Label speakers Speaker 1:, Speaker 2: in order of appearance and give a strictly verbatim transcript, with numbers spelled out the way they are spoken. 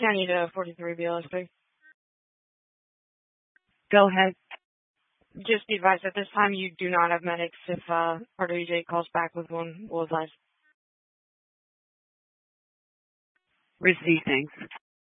Speaker 1: County to forty-three B L S P.
Speaker 2: Go ahead.
Speaker 1: Just be advised, at this time you do not have medics. If uh, R W J calls back with one, we'll advise.
Speaker 2: Receive, thanks.